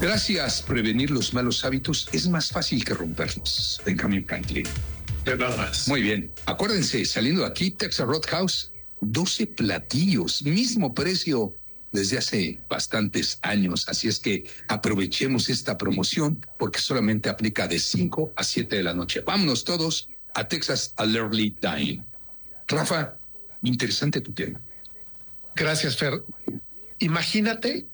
Gracias, prevenir los malos hábitos es más fácil que romperlos. Benjamin Franklin. De nada más. Muy bien. Acuérdense, saliendo de aquí, Texas Roadhouse, 12 platillos, mismo precio desde hace bastantes años. Así es que aprovechemos esta promoción porque solamente aplica de 5 a 7 de la noche. Vámonos todos a Texas al Early Dine. Rafa, interesante tu tema. Gracias, Fer. Imagínate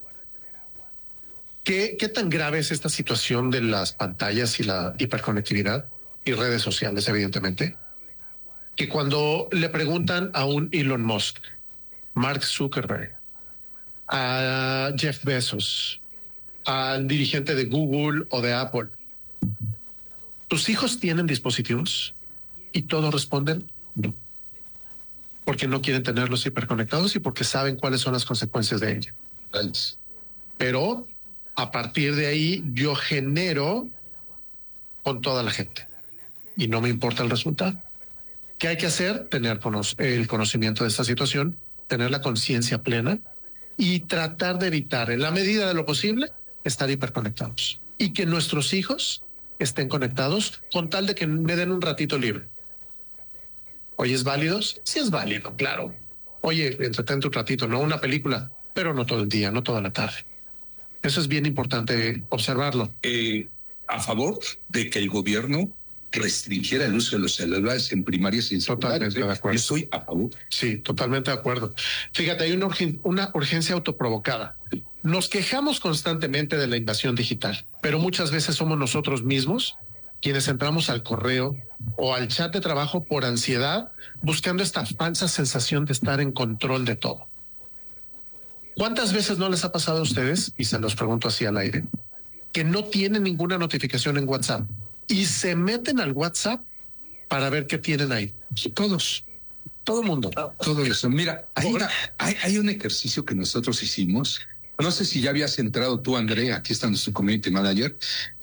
qué tan grave es esta situación de las pantallas y la hiperconectividad y redes sociales, evidentemente, que cuando le preguntan a un Elon Musk, Mark Zuckerberg, a Jeff Bezos, al dirigente de Google o de Apple, ¿tus hijos tienen dispositivos? Y todos responden no, porque no quieren tenerlos hiperconectados y porque saben cuáles son las consecuencias de ello. Pero a partir de ahí yo genero con toda la gente y no me importa el resultado. ¿Qué hay que hacer? Tener el conocimiento de esta situación, tener la conciencia plena y tratar de evitar, en la medida de lo posible, estar hiperconectados y que nuestros hijos estén conectados con tal de que me den un ratito libre. Oye, ¿es válido? Sí es válido, claro. Oye, entretente un ratito, no una película, pero no todo el día, no toda la tarde. Eso es bien importante observarlo. A favor de que el gobierno restringiera el uso de los celulares en primarias y en secundarias. Totalmente de acuerdo. Yo estoy a favor. Sí, totalmente de acuerdo. Fíjate, hay una urgencia autoprovocada. Nos quejamos constantemente de la invasión digital, pero muchas veces somos nosotros mismos quienes entramos al correo o al chat de trabajo por ansiedad, buscando esta falsa sensación de estar en control de todo. ¿Cuántas veces no les ha pasado a ustedes, y se los pregunto así al aire, que no tienen ninguna notificación en WhatsApp y se meten al WhatsApp para ver qué tienen ahí? Todos. Todo el mundo. Todo eso. Mira, hay un ejercicio que nosotros hicimos. No sé si ya habías entrado tú, André. Aquí está nuestro community manager.